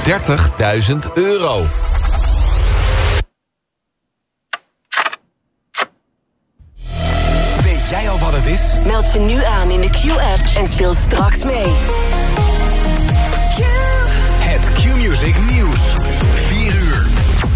€30.000. Weet jij al wat het is? Meld je nu aan in de Q-app en speel straks mee. Het Q-Music Nieuws. 4 uur.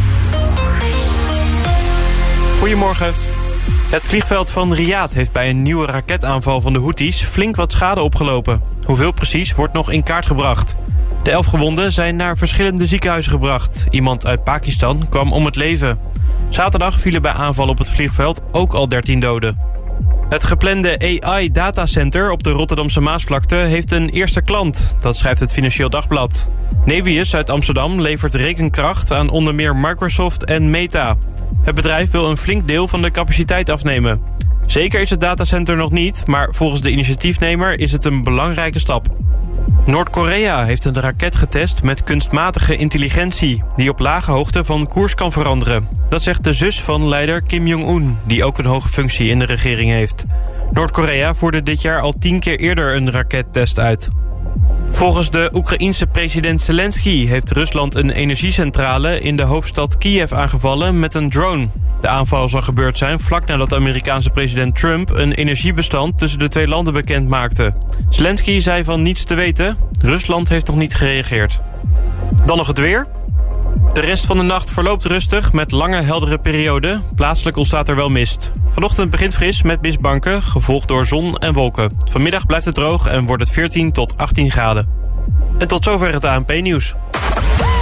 Goedemorgen. Het vliegveld van Riyadh heeft bij een nieuwe raketaanval van de Houthis flink wat schade opgelopen. Hoeveel precies wordt nog in kaart gebracht. De 11 gewonden zijn naar verschillende ziekenhuizen gebracht. Iemand uit Pakistan kwam om het leven. Zaterdag vielen bij aanval op het vliegveld ook al 13 doden. Het geplande AI-datacenter op de Rotterdamse Maasvlakte heeft een eerste klant. Dat schrijft het Financieel Dagblad. Nebius uit Amsterdam levert rekenkracht aan onder meer Microsoft en Meta. Het bedrijf wil een flink deel van de capaciteit afnemen. Zeker is het datacenter nog niet, maar volgens de initiatiefnemer is het een belangrijke stap. Noord-Korea heeft een raket getest met kunstmatige intelligentie die op lage hoogte van koers kan veranderen. Dat zegt de zus van leider Kim Jong-un, die ook een hoge functie in de regering heeft. Noord-Korea voerde dit jaar al 10 keer eerder een rakettest uit. Volgens de Oekraïense president Zelensky heeft Rusland een energiecentrale in de hoofdstad Kiev aangevallen met een drone. De aanval zou gebeurd zijn vlak nadat de Amerikaanse president Trump een energiebestand tussen de twee landen bekend maakte. Zelensky zei van niets te weten. Rusland heeft nog niet gereageerd. Dan nog het weer. De rest van de nacht verloopt rustig met lange heldere perioden. Plaatselijk ontstaat er wel mist. Vanochtend begint fris met mistbanken, gevolgd door zon en wolken. Vanmiddag blijft het droog en wordt het 14 tot 18 graden. En tot zover het ANP-nieuws.